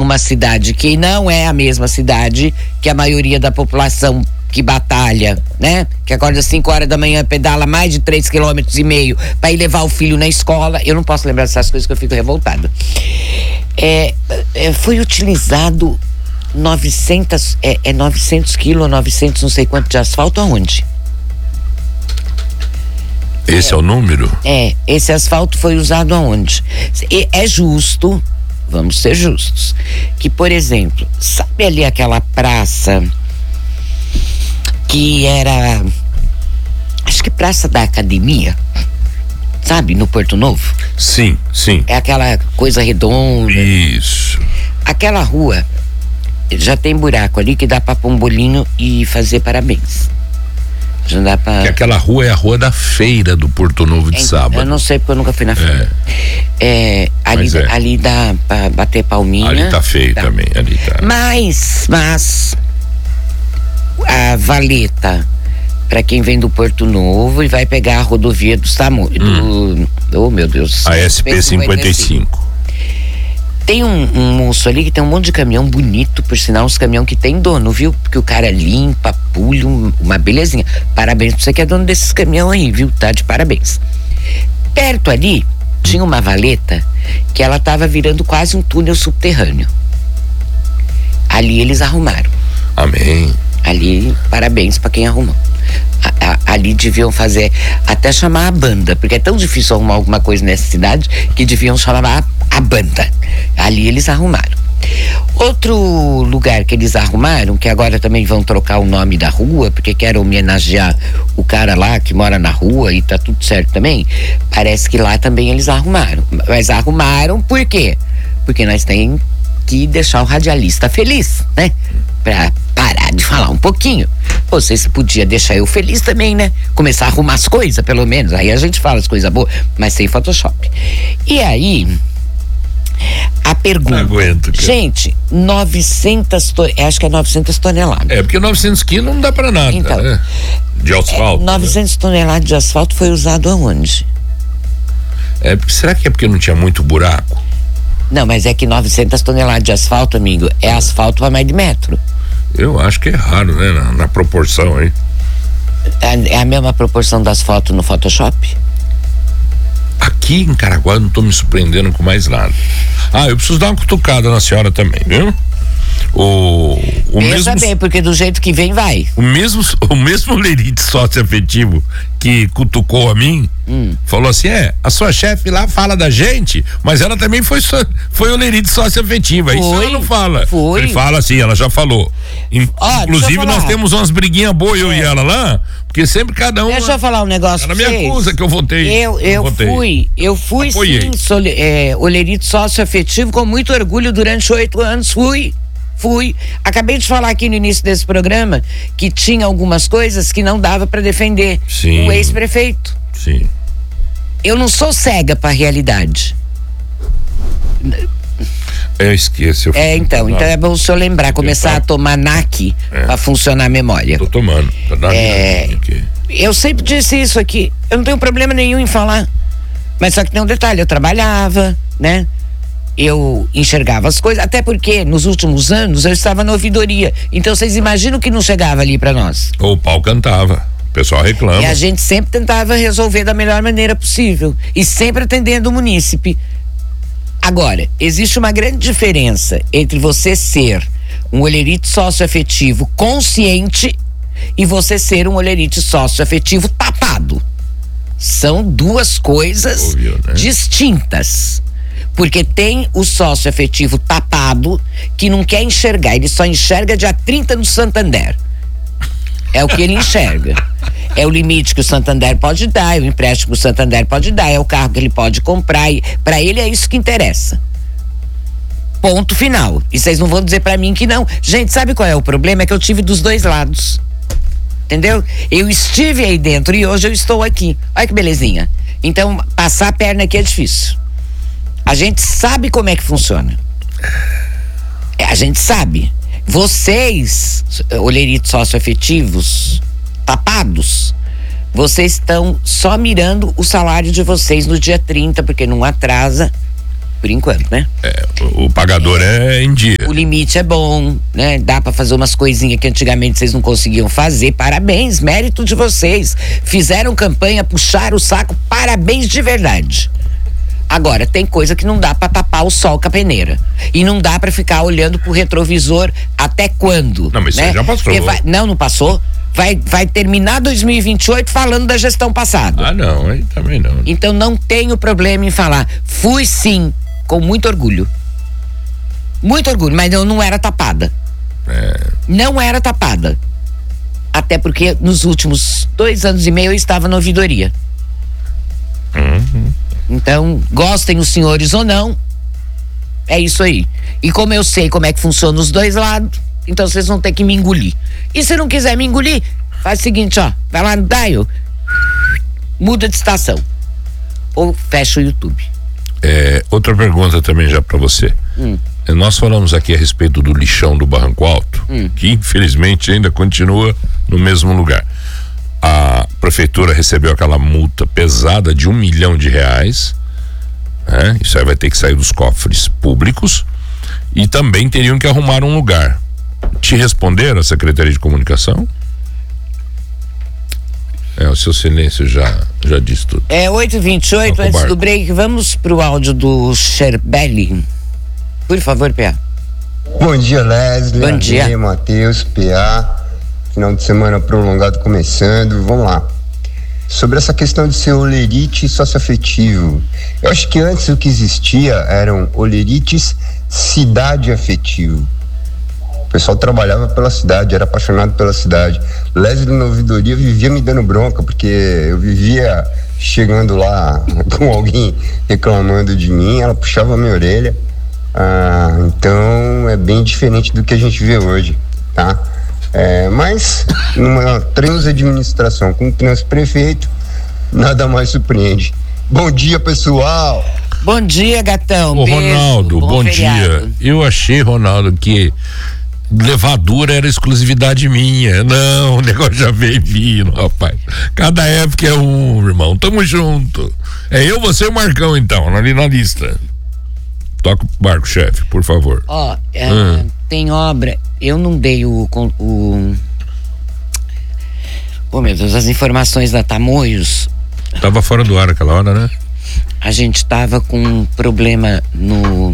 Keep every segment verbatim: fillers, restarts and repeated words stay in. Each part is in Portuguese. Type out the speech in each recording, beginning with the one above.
numa cidade que não é a mesma cidade que a maioria da população que batalha, né? Que acorda às cinco horas da manhã, pedala mais de três quilômetros e meio para ir levar o filho na escola. Eu não posso lembrar dessas coisas que eu fico revoltada. É, é, foi utilizado novecentos, é, é novecentos quilos, novecentos não sei quanto de asfalto aonde? Esse é, é o número? É, esse asfalto foi usado aonde? E é justo, vamos ser justos, que, por exemplo, sabe ali aquela praça que era, acho que Praça da Academia, sabe, no Porto Novo? Sim, sim. É aquela coisa redonda. Isso. Aquela rua já tem buraco ali que dá pra pôr um bolinho e fazer parabéns. Já dá pra... Que aquela rua é a rua da feira do Porto Novo de é, sábado. Eu não sei porque eu nunca fui na feira. É. É, ali, é. ali dá pra bater palminha. Ali tá feio tá. também, ali tá. Mas, mas a valeta para quem vem do Porto Novo e vai pegar a rodovia do SAMU, hum. do, oh meu Deus, a S P cinquenta e cinco. Tem um, um moço ali que tem um monte de caminhão bonito, por sinal, uns caminhão que tem dono, viu? Porque o cara limpa, pulha, um, uma belezinha. Parabéns pra você que é dono desses caminhão aí, viu? Tá de parabéns. Perto ali tinha uma valeta que ela tava virando quase um túnel subterrâneo. Ali eles arrumaram. Amém. Ali, parabéns pra quem arrumou. A, a, ali deviam fazer, até chamar a banda, porque é tão difícil arrumar alguma coisa nessa cidade que deviam chamar a, a banda. Ali eles arrumaram. Outro lugar que eles arrumaram, que agora também vão trocar o nome da rua, porque querem homenagear o cara lá que mora na rua e tá tudo certo também, parece que lá também eles arrumaram. Mas arrumaram por quê? Porque nós temos que deixar o radialista feliz, né? Pra parar de falar um pouquinho. Pô, vocês podiam deixar eu feliz também, né? Começar a arrumar as coisas, pelo menos. Aí a gente fala as coisas boas, mas sem Photoshop. E aí, a pergunta. Não aguento, cara. Gente, novecentas, to... acho que é novecentas toneladas. É, porque novecentos quilos não dá pra nada, então, né? De asfalto. É, novecentas né? toneladas de asfalto foi usado aonde? É, será que é porque não tinha muito buraco? Não, mas é que novecentas toneladas de asfalto, amigo, é asfalto para mais de metro. Eu acho que é raro, né? Na, na proporção aí. É, é a mesma proporção das fotos no Photoshop? Aqui em Caraguá eu não tô me surpreendendo com mais nada. Ah, eu preciso dar uma cutucada na senhora também, viu? O, o Pensa mesmo, bem, porque do jeito que vem, vai. O mesmo, o mesmo lerite sócio afetivo que cutucou a mim, hum. falou assim, é, a sua chefe lá fala da gente, mas ela também foi, foi o lerite sócio afetivo, isso ela não fala. Foi. Ele fala assim, ela já falou. In, oh, inclusive nós temos umas briguinhas boas, eu é. e ela lá, porque sempre cada um... Deixa eu falar um negócio ela pra me acusa que eu votei. Eu, eu, eu votei. fui, eu fui Apoiei. sim, sou, é, o lerite sócio afetivo com muito orgulho durante oito anos, fui. Fui. Acabei de falar aqui no início desse programa que tinha algumas coisas que não dava para defender Sim. o ex-prefeito. Sim. Eu não sou cega para a realidade. Eu esqueço. Eu é, então, então é bom o senhor lembrar, começar tá... a tomar N A C é. para funcionar a memória. Tô tomando. Tá dando é... aqui. Eu sempre disse isso aqui. Eu não tenho problema nenhum em falar. Mas só que tem um detalhe, eu trabalhava, né? Eu enxergava as coisas, até porque nos últimos anos eu estava na ouvidoria. Então vocês imaginam que não chegava ali para nós. Ou o pau cantava, o pessoal reclama. E a gente sempre tentava resolver da melhor maneira possível. E sempre atendendo o munícipe. Agora, existe uma grande diferença entre você ser um olheirite socioafetivo consciente e você ser um olheirite socioafetivo tapado. São duas coisas Ouviu, né? distintas. Porque tem o sócio afetivo tapado que não quer enxergar, ele só enxerga dia trinta no Santander. É o que ele enxerga. É o limite que o Santander pode dar, é o empréstimo que o Santander pode dar, é o carro que ele pode comprar. Para ele é isso que interessa. Ponto final. E vocês não vão dizer para mim que não. Gente, sabe qual é o problema? É que eu tive dos dois lados. Entendeu? Eu estive aí dentro e hoje eu estou aqui. Olha que belezinha. Então, passar a perna aqui é difícil. A gente sabe como é que funciona. É, a gente sabe. Vocês, olheiritos socioafetivos, tapados, vocês estão só mirando o salário de vocês no dia trinta, porque não atrasa, por enquanto, né? É, o, o pagador é. é em dia. O limite é bom, né? Dá pra fazer umas coisinhas que antigamente vocês não conseguiam fazer. Parabéns, mérito de vocês. Fizeram campanha, puxaram o saco, parabéns de verdade. Agora, tem coisa que não dá pra tapar o sol com a peneira. E não dá pra ficar olhando pro retrovisor até quando. Não, mas né? você já passou. Vai, não, não passou. Vai, vai terminar dois mil e vinte e oito falando da gestão passada. Ah, não, aí também não. Então não tenho problema em falar. Fui sim, com muito orgulho. Muito orgulho, mas eu não era tapada. É. Não era tapada. Até porque nos últimos dois anos e meio eu estava na ouvidoria. Uhum. Então, gostem os senhores ou não, é isso aí. E como eu sei como é que funciona os dois lados, então vocês vão ter que me engolir. E se não quiser me engolir, faz o seguinte, ó, vai lá no dial, muda de estação. Ou fecha o YouTube. É, outra pergunta também já pra você. Hum. Nós falamos aqui a respeito do lixão do Barranco Alto, hum. que infelizmente ainda continua no mesmo lugar. A prefeitura recebeu aquela multa pesada de um milhão de reais, né? Isso aí vai ter que sair dos cofres públicos e também teriam que arrumar um lugar. Te responderam a Secretaria de Comunicação? É, o seu silêncio já, já diz tudo. É oito e vinte e oito, antes do break, vamos pro áudio do Sherbelli. Por favor, P A. Bom dia, Leslie. Bom dia. Bom dia, Matheus, P A. Final de semana prolongado começando. Vamos lá. Sobre essa questão de ser olerite socioafetivo. Eu acho que antes o que existia eram olerites cidade afetivo. O pessoal trabalhava pela cidade, era apaixonado pela cidade. Leslie na ouvidoria vivia me dando bronca, porque eu vivia chegando lá com alguém reclamando de mim, ela puxava a minha orelha. Ah, então é bem diferente do que a gente vê hoje, tá? É, mas numa transadministração com o nosso prefeito, nada mais surpreende. Bom dia, pessoal! Bom dia, gatão. Ô, Beijo, Ronaldo, bom, bom dia. Eu achei, Ronaldo, que levadura era exclusividade minha. Não, o negócio já veio vindo, rapaz. Cada época é um, irmão. Tamo junto. É eu, você e o Marcão, então, ali na lista. Toca o barco, chefe, por favor. Ó, oh, é, hum. tem obra. Eu não dei o. o oh, meu Deus, as informações da Tamoios. Tava fora do ar aquela hora, né? A gente tava com um problema no.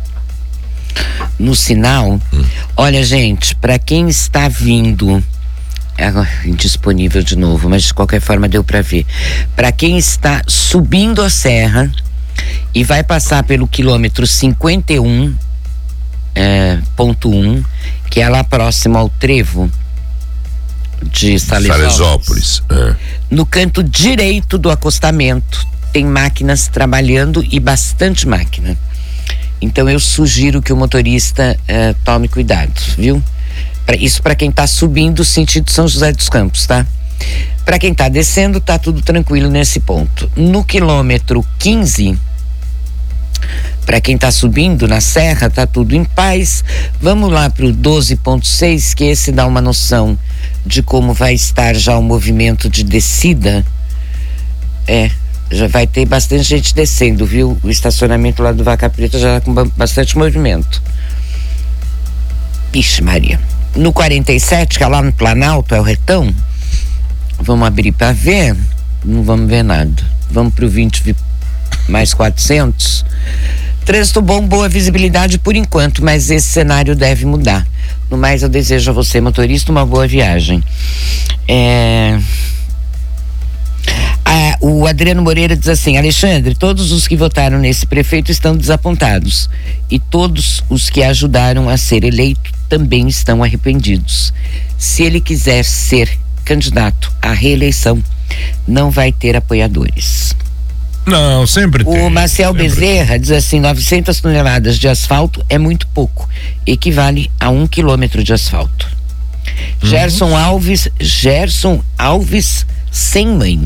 No sinal. Hum. Olha, gente, para quem está vindo. É indisponível de novo, mas de qualquer forma deu para ver. Para quem está subindo a serra e vai passar pelo quilômetro cinquenta e um é, ponto um, que é lá próximo ao trevo de Salesópolis. Salesópolis é. No canto direito do acostamento tem máquinas trabalhando e bastante máquina. Então eu sugiro que o motorista é, tome cuidado, viu? Pra, isso para quem tá subindo sentido São José dos Campos, tá? Para quem tá descendo, tá tudo tranquilo nesse ponto. No quilômetro quinze, para quem tá subindo na serra, tá tudo em paz. Vamos lá pro doze ponto seis, que esse dá uma noção de como vai estar já o movimento de descida. É, já vai ter bastante gente descendo, viu? O estacionamento lá do Vaca Preta já tá com bastante movimento. Ixi, Maria. No quarenta e sete, que é lá no Planalto, é o retão. Vamos abrir para ver? Não vamos ver nada. Vamos pro vinte mais quatrocentos. Trânsito bom, boa visibilidade por enquanto, mas esse cenário deve mudar. No mais, eu desejo a você, motorista, uma boa viagem. É... Ah, o Adriano Moreira diz assim: Alexandre, todos os que votaram nesse prefeito estão desapontados e todos os que ajudaram a ser eleito também estão arrependidos. Se ele quiser ser candidato à reeleição, não vai ter apoiadores. Não, sempre tem. O Marcel Bezerra tem. Diz assim: novecentas toneladas de asfalto é muito pouco, equivale a um quilômetro de asfalto. Uhum. Gerson Alves, Gerson Alves sem mãe.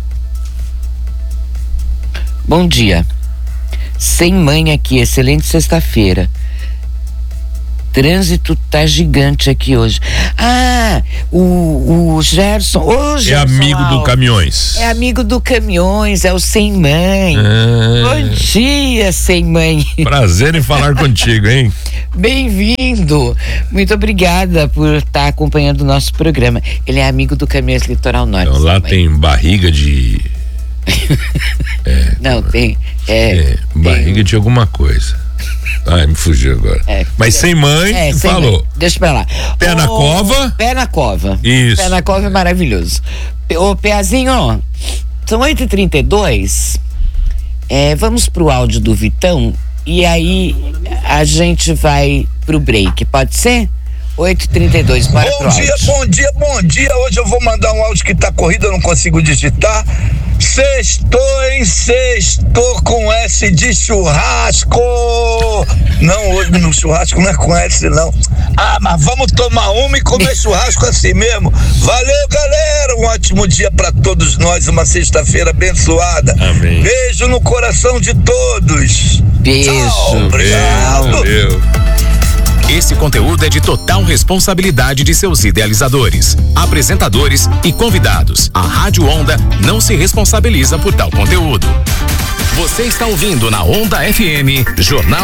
Bom dia. Sem mãe aqui, excelente sexta-feira. trânsito tá gigante aqui hoje. Ah, o, o Gerson. Ô, Gerson é amigo Alves, do Caminhões. É amigo do Caminhões, é o Sem Mãe. Ah. Bom dia, Sem Mãe. Prazer em falar contigo, hein? Bem-vindo. Muito obrigada por estar acompanhando o nosso programa. Ele é amigo do Caminhões Litoral Norte. Então, lá tem barriga de. é, Não, tem. É, é, barriga tem... de alguma coisa. Ai, me fugiu agora. É, Mas é, sem mãe, é, sem falou. Mãe. Deixa pra lá. Pé oh, na cova. Pé na cova. Isso. Pé na cova é maravilhoso. Ô, Peazinho, ó, são oito e trinta e dois. É, vamos pro áudio do Vitão e aí a gente vai pro break, pode ser? oito e trinta e dois, bora pro áudio. Bom dia, bom dia, bom dia. Hoje eu vou mandar um áudio que tá corrido, eu não consigo digitar. Sextou, hein? Sextou com S de churrasco. Não, hoje no churrasco não é com S, não. Ah, mas vamos tomar uma e comer churrasco assim mesmo. Valeu, galera. Um ótimo dia pra todos nós. Uma sexta-feira abençoada. Amém. Beijo no coração de todos. Beijo. Tchau, obrigado. Valeu. Esse conteúdo é de total responsabilidade de seus idealizadores, apresentadores e convidados. A Rádio Onda não se responsabiliza por tal conteúdo. Você está ouvindo na Onda F M, Jornal